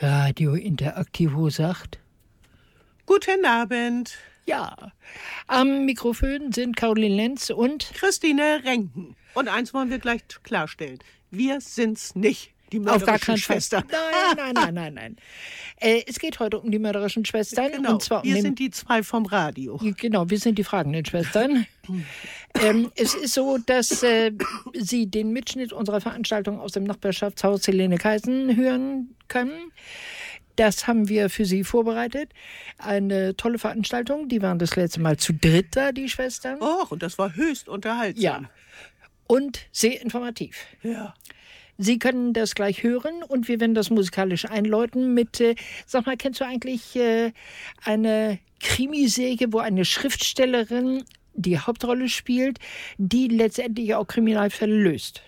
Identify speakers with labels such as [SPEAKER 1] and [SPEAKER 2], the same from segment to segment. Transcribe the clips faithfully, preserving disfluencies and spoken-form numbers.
[SPEAKER 1] Radio Interaktivo sagt.
[SPEAKER 2] Guten Abend.
[SPEAKER 1] Ja, am Mikrofon sind Caroline Lenz und
[SPEAKER 2] Christine Renken. Und eins wollen wir gleich klarstellen. Wir sind's nicht, die
[SPEAKER 1] auf gar
[SPEAKER 2] mörderischen
[SPEAKER 1] keinen
[SPEAKER 2] Schwestern.
[SPEAKER 1] Fall. Nein, nein, nein, nein, nein. Äh, es geht heute um die mörderischen Schwestern.
[SPEAKER 2] Genau,
[SPEAKER 1] und zwar um
[SPEAKER 2] wir
[SPEAKER 1] den,
[SPEAKER 2] sind die zwei vom Radio.
[SPEAKER 1] Genau, wir sind die fragenden Schwestern. ähm, es ist so, dass äh, Sie den Mitschnitt unserer Veranstaltung aus dem Nachbarschaftshaus Helene Kaisen hören können. Das haben wir für Sie vorbereitet. Eine tolle Veranstaltung. Die waren das letzte Mal zu dritt da, die Schwestern.
[SPEAKER 2] Och, und das war höchst unterhaltsam.
[SPEAKER 1] Ja. Und sehr informativ.
[SPEAKER 2] Ja.
[SPEAKER 1] Sie können das gleich hören und wir werden das musikalisch einläuten mit, äh, sag mal, kennst du eigentlich äh, eine Krimiserie, wo eine Schriftstellerin die Hauptrolle spielt, die letztendlich auch Kriminalfälle löst?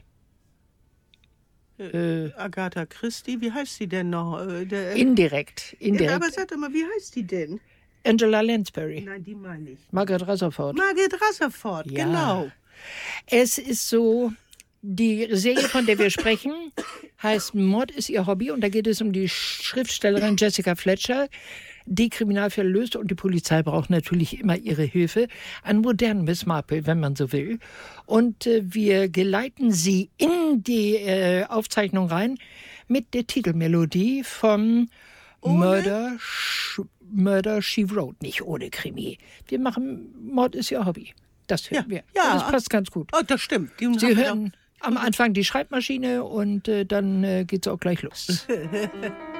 [SPEAKER 2] Äh, Agatha Christie, wie heißt sie denn noch? Äh, der,
[SPEAKER 1] Indirekt, indirekt.
[SPEAKER 2] Ja, aber sag doch mal, wie heißt die denn?
[SPEAKER 1] Angela Lansbury.
[SPEAKER 2] Nein, die meine ich.
[SPEAKER 1] Margaret Rutherford.
[SPEAKER 2] Margaret Rutherford,
[SPEAKER 1] Ja.
[SPEAKER 2] genau.
[SPEAKER 1] Es ist so, die Serie, von der wir sprechen, heißt Mord ist ihr Hobby und da geht es um die Schriftstellerin Jessica Fletcher, die Kriminalfälle löst und die Polizei braucht natürlich immer ihre Hilfe. Einen modernen Miss Marple, wenn man so will. Und äh, wir geleiten sie in die äh, Aufzeichnung rein mit der Titelmelodie vom Murder, Sh- Murder, She Wrote. Nicht ohne Krimi. Wir machen Mord ist ihr Hobby. Das hören
[SPEAKER 2] Ja,
[SPEAKER 1] wir.
[SPEAKER 2] ja.
[SPEAKER 1] Das passt ganz gut.
[SPEAKER 2] Oh, das stimmt. Die haben
[SPEAKER 1] Sie
[SPEAKER 2] wir
[SPEAKER 1] hören am Anfang die Schreibmaschine und äh, dann äh, geht's auch gleich los.
[SPEAKER 2] doch-